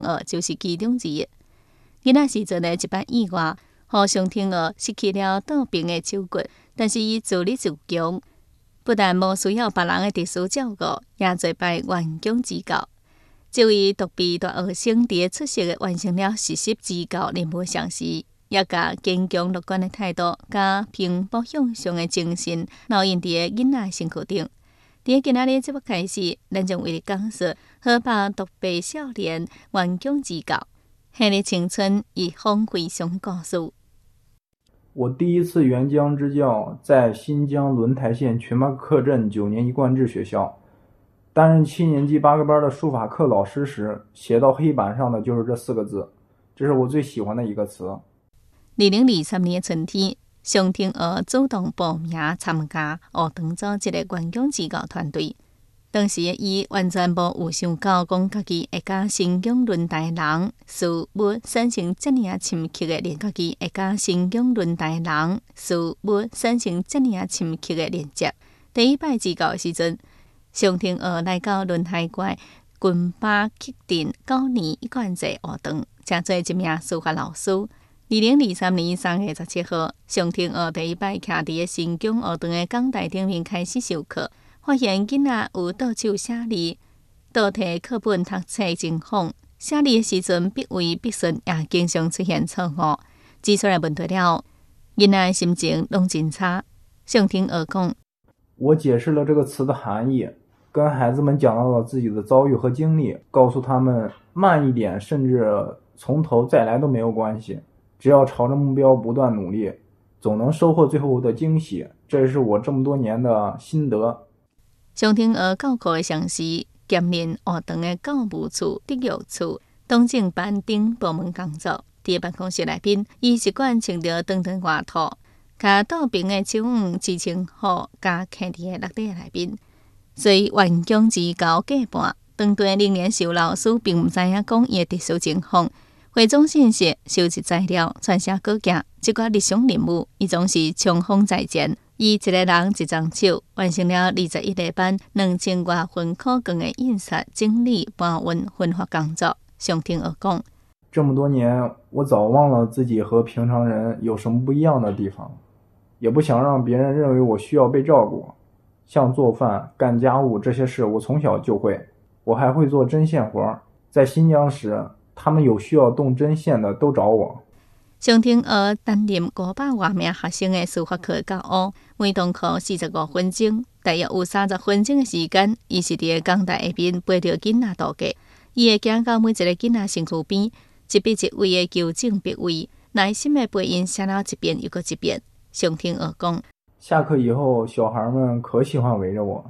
就是其中之一。囡仔时阵的一般意外，互上天鹅失去了倒病的手骨，但是伊自立自强，不但无需要别人的特殊照顾，也侪拜员工指教。这位独臂大学生伫出色的完成了实习指教任务上时，也甲坚强乐观的态度，甲平步向上的精神，烙印伫个囡仔身躯顶。伫今仔日节目开始，咱将为你讲述河北独臂少年员工指教，迄个青春与风飞翔的故事。 我第一次援疆支教在新疆轮台县群马克镇9年一贯制学校。担任7年级8个班的书法课老师时，写到黑板上的就是这4个字，这是我最喜欢的一个词。 2023年春天，上天鹅主动报名参加学堂组这个员工指教团队。当时伊完全无有想到，讲家己会甲新疆轮台人事物产生遮尔深刻的连家己会甲新疆轮台人事物产生遮尔深刻的连接。第一摆指教时阵，上天鹅来到轮台县军巴克镇9年一贯制学堂，正做一名书法老师。2023年3月17号，上天鹅第一摆徛伫个新疆学堂的讲台顶面开始授课，发现囡仔有倒手写字，倒摕课本读册真仿，写字的时阵笔位笔顺也经常出现错误，指出来问题了，囡仔的心情拢真差。上天鹅讲：“ 我解释了这个词的含义，跟孩子们讲到了自己的遭遇和经历，告诉他们慢一点，甚至从头再来都没有关系，只要朝着目标不断努力，总能收获最后的惊喜。这是我这么多年的心得。” 上天鹅教课的上时，兼任学堂的教务处、德育处、党政办等部门工作。伫办公室内边，伊习惯穿着长长外套，甲倒边的手腕支撑好，甲徛伫个落地内边。所以员工指教过半，当地仍然是有老师并毋知影讲伊的特殊情况。汇总信息、收集材料、撰写稿件，这个日常任务，伊总是冲锋在前。伊一个人一张手，完成了21个班2000多份考卷的印刷、整理、搬运、分发工作。上天鹅讲：“ 这么多年，我早忘了自己和平常人有什么不一样的地方，也不想让别人认为我需要被照顾。像做饭、干家务这些事，我从小就会。我还会做针线活，在新疆时，他们有需要动针线的都找我。” 上天鹅担任500多名学生的书法课教务，每堂课45分钟，大约有30分钟的时间，伊是伫个讲台下边陪着囡仔度过。伊会行到每一个囡仔身躯边，一笔一位的纠正笔位，耐心的陪因写了一遍又搁一遍。上天鹅讲：“ 下课以后，小孩们可喜欢围着我。